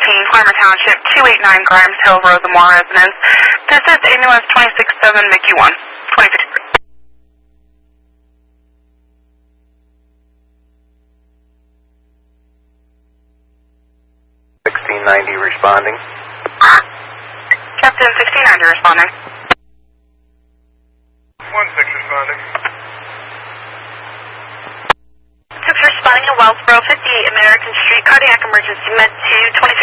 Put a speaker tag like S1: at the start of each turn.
S1: Farmer Township, 289 Grimes Hill Road, the Moore residence. This is ambulance 267 Mickey 1, 2053.
S2: 1690 responding.
S1: Captain 1690 responding.
S3: 16 responding.
S1: 6 responding to Wellsboro, 58 American Street, cardiac emergency, med 2,